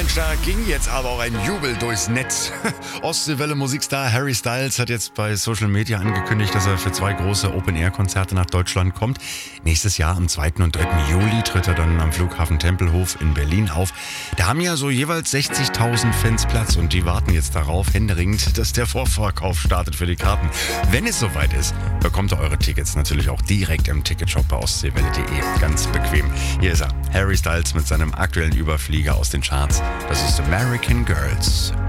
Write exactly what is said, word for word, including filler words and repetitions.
Da ging jetzt aber auch ein Jubel durchs Netz. Ostseewelle Musikstar Harry Styles hat jetzt bei Social Media angekündigt, dass er für zwei große Open-Air-Konzerte nach Deutschland kommt. Nächstes Jahr am zweiten und dritten Juli tritt er dann am Flughafen Tempelhof in Berlin auf. Da haben ja so jeweils sechzigtausend Fans Platz und die warten jetzt darauf, händeringend, dass der Vorverkauf startet für die Karten. Wenn es soweit ist, bekommt ihr eure Tickets natürlich auch direkt im Ticketshop bei ostseewelle punkt de. Ganz bequem. Hier ist er, Harry Styles mit seinem aktuellen Überflieger aus den Charts. Das ist American Girls.